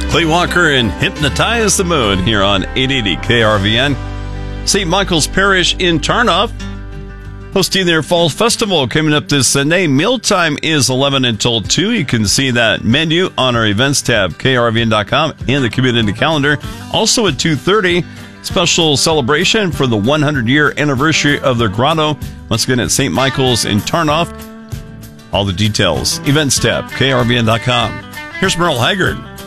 Clay Walker and Hypnotize the Mood here on 880 KRVN. St. Michael's Parish in Tarnoff hosting their Fall Festival coming up this Sunday. Mealtime is 11 until 2. You can see that menu on our events tab, krvn.com, and the community calendar. Also at 2:30, special celebration for the 100-year anniversary of the grotto. Once again at St. Michael's in Tarnoff. All the details, events tab, krvn.com. Here's Merle Haggard.